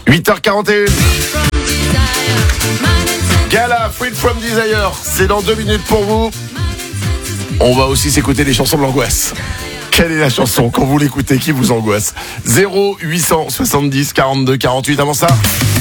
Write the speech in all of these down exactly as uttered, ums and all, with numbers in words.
huit heures quarante et un. Gala, Freed from Desire, c'est dans deux minutes pour vous. On va aussi s'écouter des chansons de l'angoisse. Quelle est la chanson quand vous l'écoutez qui vous angoisse? Zéro huit cent soixante-dix quarante-deux quarante-huit. Avant ça,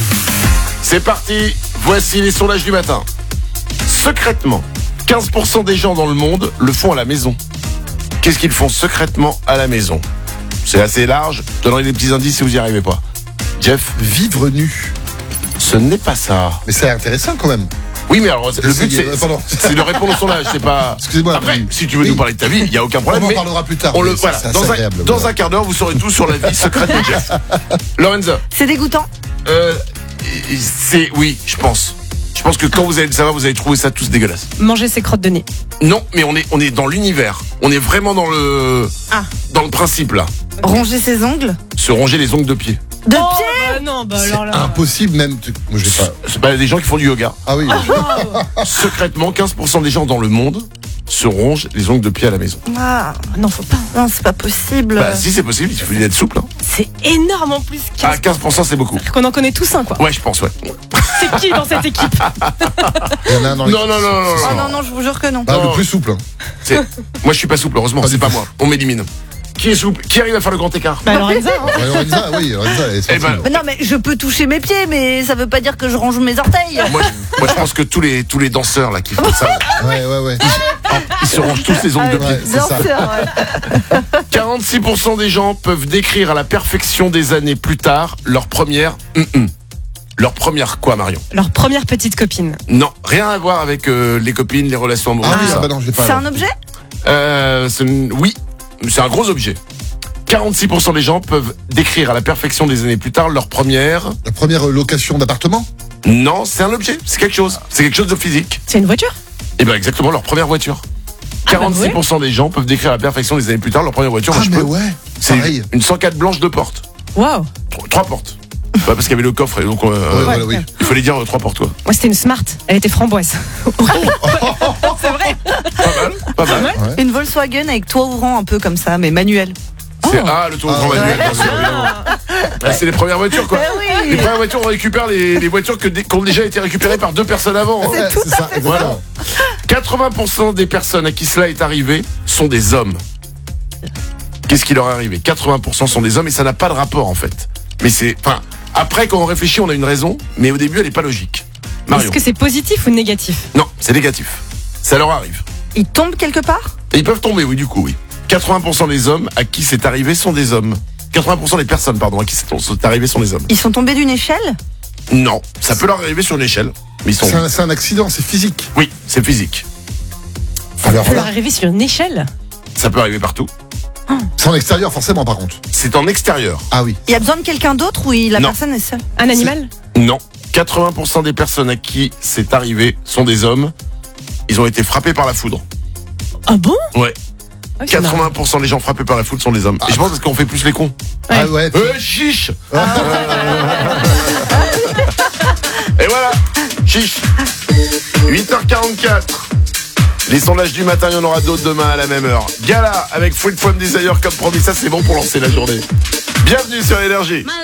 c'est parti. Voici les sondages du matin. Secrètement, quinze pour cent des gens dans le monde le font à la maison. Qu'est-ce qu'ils font secrètement à la maison? C'est assez large. Je donnerai des petits indices si vous n'y arrivez pas. Jeff? Vivre nu. Ce n'est pas ça. Mais c'est intéressant quand même. Oui, mais alors, le but, c'est, euh, pardon. c'est de répondre au sondage, c'est pas... Excusez-moi. Après, oui. si tu veux Oui. nous parler de ta vie, il n'y a aucun problème. On en mais parlera plus tard. On le, mais voilà. c'est Dans, assez un, agréable, dans voilà. un quart d'heure, vous saurez tout sur la vie secrète de Jeff. Lorenza, C'est dégoûtant. euh, c'est... Oui, je pense. Je pense que quand vous allez le savoir, vous allez trouver ça tous dégueulasse. Manger ses crottes de nez. Non, mais on est, on est dans l'univers. On est vraiment dans le... Ah. Dans le principe, là. Ronger ses ongles. Se ronger les ongles de pied. De oh, pied. bah non, bah C'est alors là. impossible même. tu- Moi, j'ai pas. C'est pas des gens qui font du yoga. Ah oui. Secrètement, quinze pour cent des gens dans le monde se rongent les ongles de pied à la maison. Ah, Non, faut pas. non, c'est pas possible. Bah, si c'est possible, il suffit d'être souple. Hein. C'est énorme en plus. Ah, quinze pour cent c'est beaucoup. Qu'on en connaît tous un, quoi. Ouais, je pense, ouais. C'est qui dans cette équipe? Il y en a un dans les. Non, non, non, non, Oh non. non, non, je vous jure que non. Bah, Non. le plus souple. hein. C'est... Moi, je suis pas souple, heureusement. Pas C'est du pas tout. moi. On m'élimine. Qui est souple? Qui arrive à faire le grand écart? Bah Lorenza, hein. Ouais, Lorenza, oui, Lorenza, elle est Eh ben, sportive. Mais non, mais je peux toucher mes pieds, mais ça veut pas dire que je range mes orteils. moi, je, moi, je pense que tous les, tous les danseurs là qui font ça, Ouais, ouais, ouais. ils se rongent tous les ongles de pied. Ouais, c'est Bien ça. sûr, ouais. quarante-six pour cent des gens peuvent décrire à la perfection des années plus tard leur première... hum-hum. Leur première quoi, Marion? Leur première petite copine. Non, rien à voir avec euh, les copines, les relations amoureuses, Ah oui, tout ah ça. bah non, j'ai pas. C'est alors. un objet. Euh, c'est une- oui, c'est un gros objet. quarante-six pour cent des gens peuvent décrire à la perfection des années plus tard leur première... La première location d'appartement. Non, c'est un objet, c'est quelque chose. C'est quelque chose de physique. C'est une voiture? Et ben exactement, leur première voiture. Ah, bah, quarante-six pour cent des gens peuvent décrire à la perfection des années plus tard leur première voiture. Ah Moi, je mais peux. ouais. C'est Pareil. une cent quatre blanche de porte. Waouh. Trois, trois portes. Ouais, parce qu'il y avait le coffre et donc euh, Ouais, voilà, oui. il fallait dire euh, trois portes quoi. Moi, c'était une Smart. Elle était framboise. C'est vrai. Pas mal, pas mal. Ouais. Une Volkswagen avec toit ouvrant un peu comme ça, mais manuel. C'est ah le tour Ah, grand ouais. manuel. bien sûr, évidemment. Ah, c'est les premières voitures quoi. Eh oui. Les premières voitures on récupère les, les voitures que, qui ont déjà été récupérées par deux personnes avant. hein. Ouais, c'est ça. Voilà. quatre-vingts pour cent des personnes à qui cela est arrivé sont des hommes. Qu'est-ce qui leur est arrivé? quatre-vingts pour cent sont des hommes et ça n'a pas de rapport en fait. Mais c'est, enfin, après quand on réfléchit, on a une raison, mais au début elle n'est pas logique. Marion. Est-ce que c'est positif ou négatif? Non, c'est négatif. Ça leur arrive. Il tombe quelque part. Et ils peuvent tomber, oui, du coup, oui. quatre-vingts pour cent des hommes à qui c'est arrivé sont des hommes. quatre-vingts pour cent des personnes, pardon, à qui c'est c'est arrivé sont des hommes. Ils sont tombés d'une échelle. Non, ça peut leur arriver sur une échelle, mais ils sont. C'est un, c'est un accident, c'est physique. Oui, c'est physique. Alors Ça peut leur là, arriver sur une échelle? Ça peut arriver partout. c'est en extérieur forcément par contre. C'est en extérieur. Ah oui. Il y a besoin de quelqu'un d'autre ou il- la Non. personne est seule. Un animal? Non. quatre-vingts pour cent des personnes à qui c'est arrivé sont des hommes. Ils ont été frappés par la foudre. Ah bon? Ouais. Ah, c'est marrant. quatre-vingts pour cent des gens frappés par la foudre sont des hommes. Et je pense parce qu'on fait plus les cons. Ouais. Ah ouais. Euh, chiche Et voilà, chiche. huit heures quarante-quatre. Les sondages du matin, il y en aura d'autres demain à la même heure. Gala avec Freed from Desire comme promis, ça c'est bon pour lancer la journée. Bienvenue sur Énergie.